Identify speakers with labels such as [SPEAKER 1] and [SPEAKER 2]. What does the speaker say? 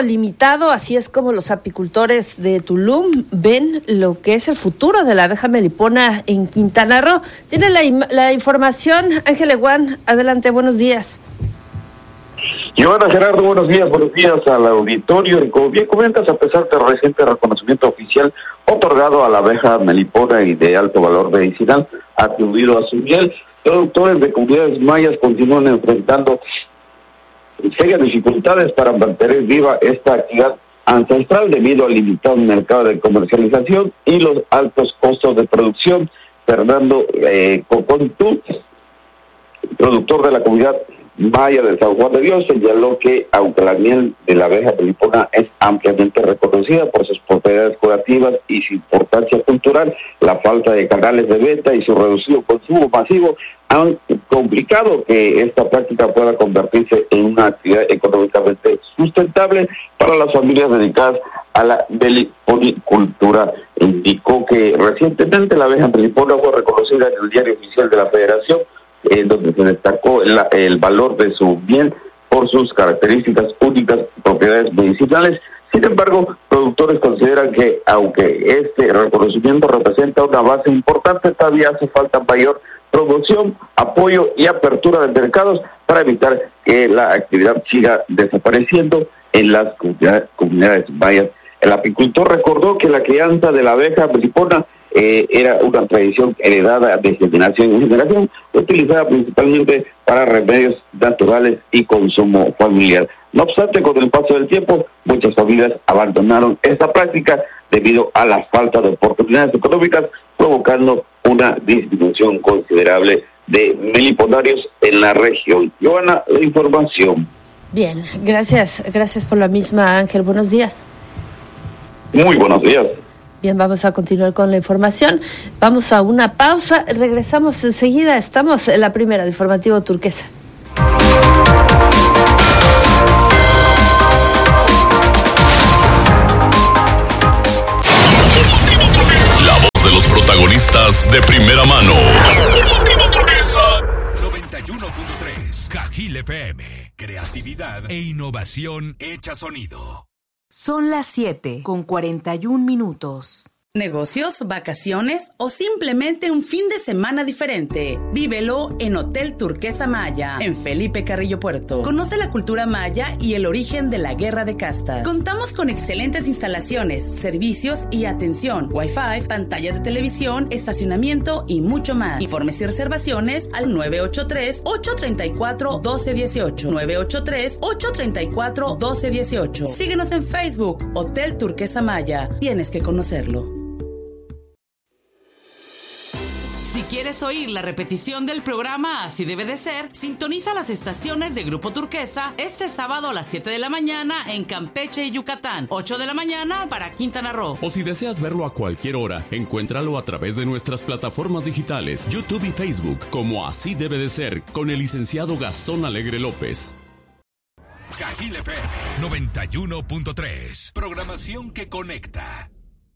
[SPEAKER 1] limitado, así es como los apicultores de Tulum ven lo que es el futuro de la abeja melipona en Quintana Roo. Tiene la información Ángel Eguán, adelante, buenos días.
[SPEAKER 2] Giovanna, Gerardo, buenos días al auditorio. Y como bien comentas, a pesar del reciente reconocimiento oficial otorgado a la abeja melipona y de alto valor medicinal atribuido a su miel, productores de comunidades mayas continúan enfrentando serias dificultades para mantener viva esta actividad ancestral debido al limitado mercado de comercialización y los altos costos de producción. Fernando Cocontú, productor de la comunidad maya de San Juan de Dios, señaló que aunque la miel de la abeja melipona es ampliamente reconocida por sus propiedades curativas y su importancia cultural, la falta de canales de venta y su reducido consumo masivo han complicado que esta práctica pueda convertirse en una actividad económicamente sustentable para las familias dedicadas a la meliponicultura. Indicó que recientemente la abeja melipona fue reconocida en el diario oficial de la Federación, donde se destacó el valor de su miel por sus características únicas, propiedades medicinales. Sin embargo, productores consideran que, aunque este reconocimiento representa una base importante, todavía hace falta mayor promoción, apoyo y apertura de mercados para evitar que la actividad siga desapareciendo en las comunidades mayas. El apicultor recordó que la crianza de la abeja melipona era una tradición heredada de generación en generación, utilizada principalmente para remedios naturales y consumo familiar. No obstante, con el paso del tiempo, muchas familias abandonaron esta práctica debido a la falta de oportunidades económicas, provocando una disminución considerable de meliponarios en la región. Giovanna, la información.
[SPEAKER 1] Bien, gracias por la misma, Ángel. Buenos días.
[SPEAKER 2] Muy buenos días.
[SPEAKER 1] Bien, vamos a continuar con la información. Vamos a una pausa. Regresamos enseguida. Estamos en la primera de Informativo Turquesa.
[SPEAKER 3] La voz de los protagonistas de primera mano. 91.3 Cajil FM. Creatividad e innovación hecha sonido.
[SPEAKER 4] Son las 7:41.
[SPEAKER 5] Negocios, vacaciones o simplemente un fin de semana diferente. Vívelo en Hotel Turquesa Maya, en Felipe Carrillo Puerto. Conoce la cultura maya y el origen de la guerra de castas. Contamos con excelentes instalaciones, servicios y atención, Wi-Fi, pantallas de televisión, estacionamiento y mucho más. Informes y reservaciones al 983-834-1218. 983-834-1218. Síguenos en Facebook, Hotel Turquesa Maya. Tienes que conocerlo. Si quieres oír la repetición del programa Así Debe de Ser, sintoniza las estaciones de Grupo Turquesa este sábado a las 7 de la mañana en Campeche y Yucatán, 8 de la mañana para Quintana Roo.
[SPEAKER 6] O si deseas verlo a cualquier hora, encuéntralo a través de nuestras plataformas digitales, YouTube y Facebook, como Así Debe de Ser, con el licenciado Gastón Alegre López.
[SPEAKER 3] Cajil FM 91.3. Programación que conecta.